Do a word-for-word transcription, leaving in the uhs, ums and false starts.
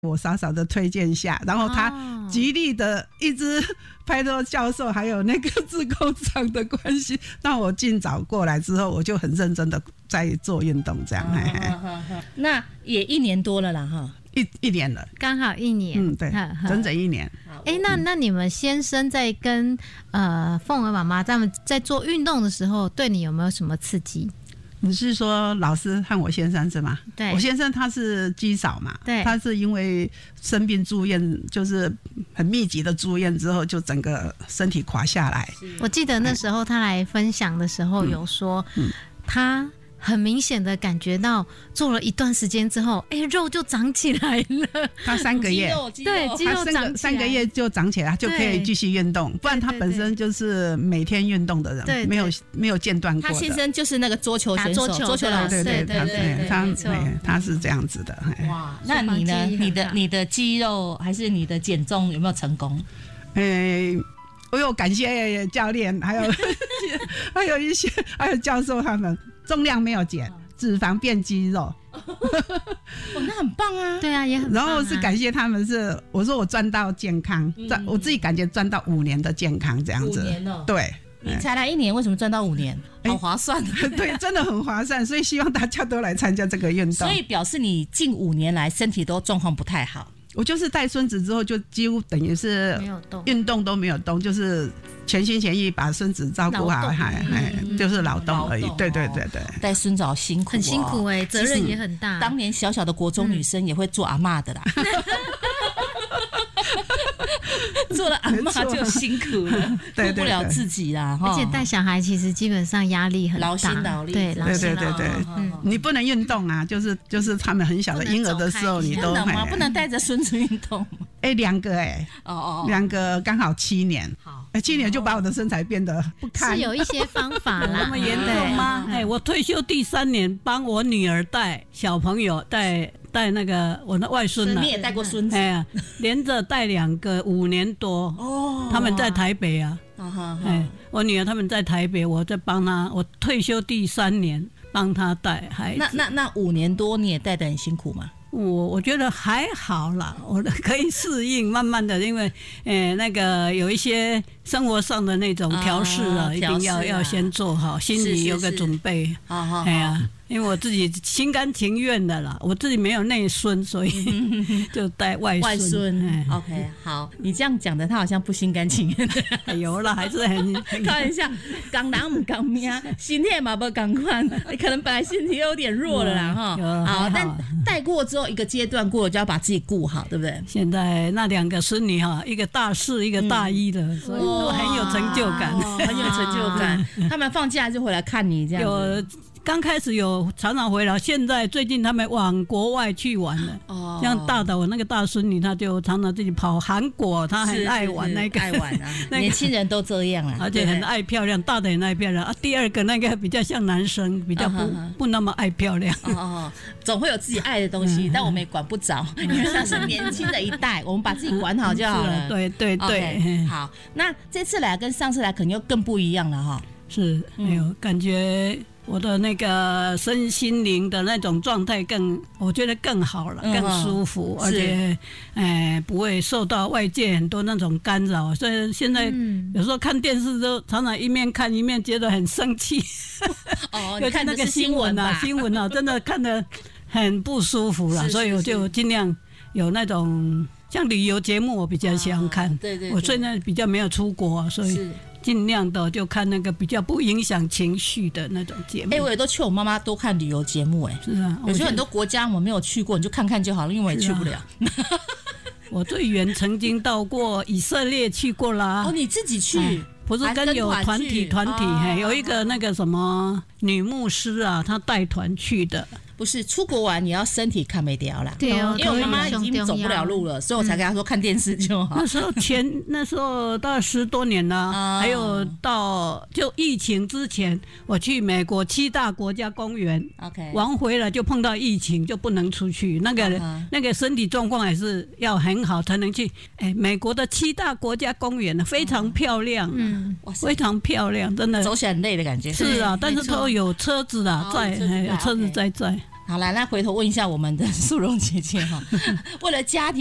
我傻傻的推荐下，然后他极力的一直拍托教授还有那个志工长的关系，让我尽早过来之后，我就很认真的在做运动这样。 哦、那也一年多了啦哈。 一一年了， 刚好一年， 嗯，对，整整一年。 哎、欸，那那你们先生在跟呃凤儿妈妈他们在做运动的时候，对你有没有什么刺激？ 你是说老师和我先生是吗？ 对， 我先生他是肌少嘛， 对， 他是因为生病住院，就是很密集的住院之后，就整个身体垮下来。 我记得那时候他来分享的时候有说，嗯嗯、他。很明显的感觉到做了一段时间之后，哎、欸，肉就长起来了。 他三个月， 对，肌肉长起来， 三个月就长起来，他就可以继续运动。不然他本身就是每天运动的人，对对对，没有没有间断过的。 他先生就是那个桌球选手，桌球老师， 对对对对，他对他是这样子的。 哇，那你呢？你的你的肌肉还是你的减重有没有成功？ 诶、欸。我有感谢教练，还有还有一些还有教授他们，重量没有减，脂肪变肌肉。 哦，那很棒啊！ 对啊，也很棒、啊。 然后是感谢他们是，是我说我赚到健康，赚、嗯、我自己感觉赚到五年的健康这样子。 五年哦， 对。 你才来一年，为什么赚到五年？好划算、 欸！对，真的很划算，所以希望大家都来参加这个运动。 所以表示你近五年来身体都状况不太好。 我就是带孙子之后，就几乎等于是运动都没有动，就是全心全意把孙子照顾好，还还、嗯、就是劳动而已。对对对对， 带孙子好辛苦、哦， 很辛苦哎、欸，责任也很大。 当年小小的国中女生也会做阿嬷的啦。做了阿嬷就辛苦了，顾不了自己啦。 而且带小孩其实基本上压力很大， 劳心劳力。 对， 对对对对，嗯，你不能运动啊，就是就是他们很小的婴儿的时候，你都不能吗？不能带着孙子运动。 哎，两个哎， 哦哦， 两个刚好七年， 好， 哎，七年就把我的身材变得不堪。 是有一些方法啦， 那么严重吗？哎，我退休第三年，帮我女儿带小朋友带。带那个我的外孙啊， 你也带过孙子， 哎呀，连着带两个五年多哦，他们在台北啊，哎，我女儿他们在台北，我在帮她，我退休第三年帮她带孩子。 那那那五年多你也带得很辛苦吗？ 我我觉得还好啦，我可以适应，慢慢的，因为呃那个有一些生活上的那种调试啊，哦、一定要、啊、要先做好，心里有个准备。哎呀，因为我自己心甘情愿的啦，我自己没有内孙，所以就带外孙。 外孙 ，OK， 好，你这样讲的，他好像不心甘情愿的。 有啦，还是很开玩笑，港人不港命，身体嘛不港款，可能本来身体有点弱了啦哈。好，但带过之后一个阶段过了，就要把自己顾好，对不对？ 现在那两个孙女哈，一个大四，一个大一的，嗯、所以都很有成就感， 哦、很有成就感。他们放假就回来看你这样子。 有刚开始有常常回来，现在最近他们往国外去玩了。哦，像大的我那个大孙女，她就常常自己跑韩国，她很爱玩那个， 是是是爱玩啊。那个、年轻人都这样啊， 而且很爱漂亮，大的很爱漂亮啊。第二个那个比较像男生，比较不、uh-huh. 不那么爱漂亮。 哦哦，总会有自己爱的东西，但我们也管不着，因为那是年轻的一代，我们把自己管好就好了。 对对对， okay, 好，那这次来跟上次来肯定又更不一样了哈。 是，没有、嗯、感觉。我的那个身心灵的那种状态更，我觉得更好了，嗯、更舒服，而且，呃，不会受到外界很多那种干扰。所以现在有时候看电视都常常一面看一面觉得很生气。 哦， 你看那个新闻啊，新闻啊，真的看得很不舒服了。所以我就尽量有那种像旅游节目，我比较喜欢看。哦、对, 对对，我现在比较没有出国，所以。尽量的就看那个比较不影响情绪的那种节目。 哎、欸，我也都劝我妈妈多看旅游节目。哎， 是啊， 有些很多国家我没有去过，你就看看就好了，因为我也去不了。 我最远曾经到过以色列去过啦。 哦，你自己去？ 嗯、不是跟有团体团体，哦、有一个那个什么女牧师啊，她带团去的。 不是出国玩，你要身体看没掉啦。 对哦， 因为我妈妈已经走不了路了，所以我才跟她说看电视就好。 那时候前那时候大概十多年了，哦、还有到就疫情之前，我去美国七大国家公园 ，OK， 玩回来就碰到疫情，就不能出去。那个、uh-huh. 那个身体状况还是要很好才能去。哎，美国的七大国家公园非常漂亮，嗯，非常漂亮，真的走起来很累的感觉。 是啊，但是都有车子啊，在，有车子在在。 好来，那回头问一下我们的素荣姐姐哈，为了家庭。